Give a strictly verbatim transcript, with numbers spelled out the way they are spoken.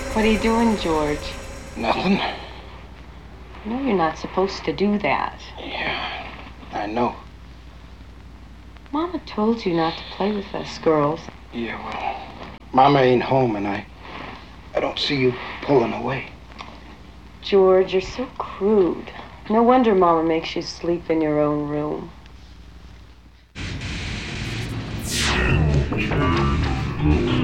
What are you doing, George? Nothing. No, you're not supposed to do that. Yeah, I know. Mama told you not to play with us girls. Yeah, well, Mama ain't home, and I... I don't see you pulling away. George, you're so crude. No wonder Mama makes you sleep in your own room. Mm-hmm.